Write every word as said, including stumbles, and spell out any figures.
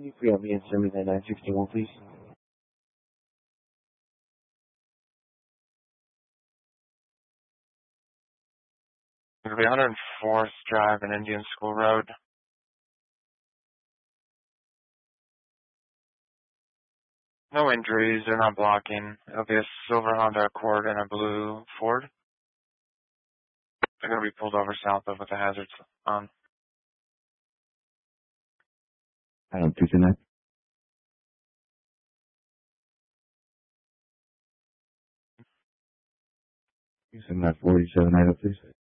Can you free up me and send me that nine sixty-one, please? It'll be one hundred fourth Drive and Indian School Road. No injuries, they're not blocking. It'll be a silver Honda Accord and a blue Ford. They're going to be pulled over south of with the hazards on. I don't do tonight. You send that forty-seven item, please.